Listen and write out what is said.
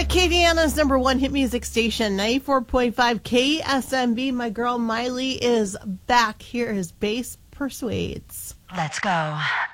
Acadiana's number one hit music station, 94.5 KSMB. My girl Miley is back. Here is Bass Persuades. Let's go.